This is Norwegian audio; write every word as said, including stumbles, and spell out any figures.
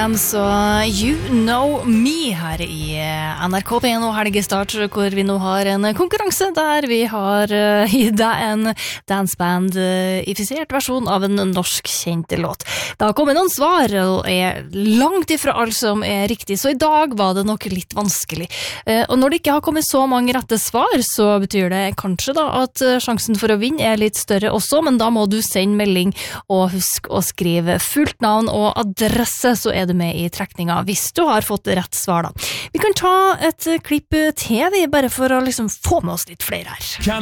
Så You Know Me her i N R K P en og helgestart, hvor vi nå har en konkurranse der vi har uh, i deg en danceband-ifisert versjon av en norsk kjent låt. Det har kommet noen svar og er langt ifra alt som er riktig, så i dag var det nok litt vanskelig. Uh, og når det ikke har kommet så mange rette svar, så betyr det kanskje da at uh, sjansen for å vinne er litt større også, men da må du sende melding og husk å skrive fullt navn og adresse, så er det med i trekninga hvis du har fått rett svar da. Vi kan ta et klipp til vi, bare for å liksom få med oss litt flere her.